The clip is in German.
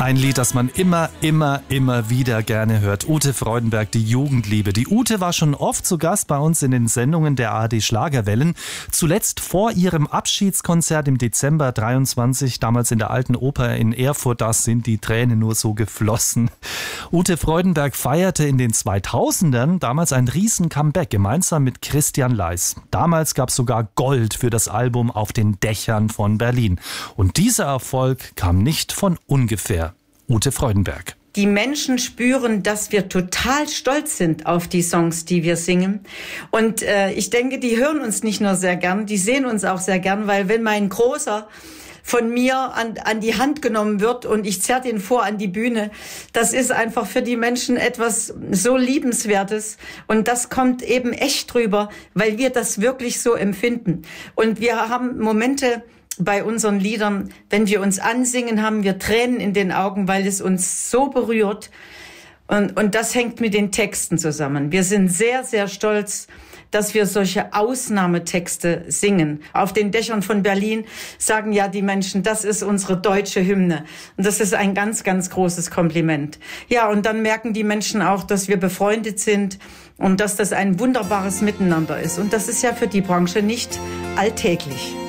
Ein Lied, das man immer wieder gerne hört. Ute Freudenberg, die Jugendliebe. Die Ute war schon oft zu Gast bei uns in den Sendungen der ARD Schlagerwellen. Zuletzt vor ihrem Abschiedskonzert im Dezember 23, damals in der Alten Oper in Erfurt. Da sind die Tränen nur so geflossen. Ute Freudenberg feierte in den 2000ern damals ein Riesen-Comeback gemeinsam mit Christian Leis. Damals gab es sogar Gold für das Album Auf den Dächern von Berlin. Und dieser Erfolg kam nicht von ungefähr. Ute Freudenberg. Die Menschen spüren, dass wir total stolz sind auf die Songs, die wir singen. Und ich denke, die hören uns nicht nur sehr gern, die sehen uns auch sehr gern, weil wenn mein Großer von mir an die Hand genommen wird und ich zerre den vor an die Bühne, das ist einfach für die Menschen etwas so Liebenswertes. Und das kommt eben echt drüber, weil wir das wirklich so empfinden. Und wir haben Momente bei unseren Liedern, wenn wir uns ansingen, haben wir Tränen in den Augen, weil es uns so berührt. Und das hängt mit den Texten zusammen. Wir sind sehr, sehr stolz, dass wir solche Ausnahmetexte singen. Auf den Dächern von Berlin sagen ja die Menschen, das ist unsere deutsche Hymne. Und das ist ein ganz, ganz großes Kompliment. Ja, und dann merken die Menschen auch, dass wir befreundet sind und dass das ein wunderbares Miteinander ist. Und das ist ja für die Branche nicht alltäglich.